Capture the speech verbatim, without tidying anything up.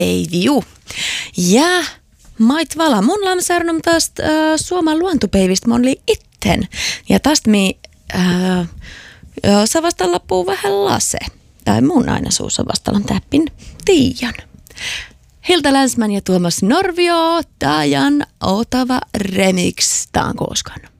ei viu. Ja mait vala. Mun lamsarnum tästä äh, Suomen luontopäivistä mun oli itten. Ja tästä mi äh, sa vasta loppuu vähän lase. Tai mun aina suussa vastalan täppin tiian. Hilda Länsman ja Tuomas Norvio, Tajan Otava Remix, taan kooskan.